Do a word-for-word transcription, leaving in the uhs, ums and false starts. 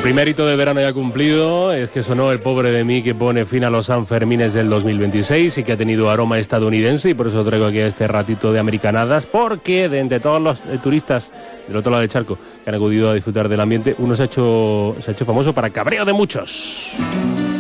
el primer hito de verano ya cumplido es que sonó El pobre de mí, que pone fin a los Sanfermines del dos mil veintiséis y que ha tenido aroma estadounidense, y por eso traigo aquí a este ratito de americanadas, porque de entre todos los eh, turistas del otro lado del charco que han acudido a disfrutar del ambiente, uno se ha hecho, se ha hecho famoso para cabreo de muchos.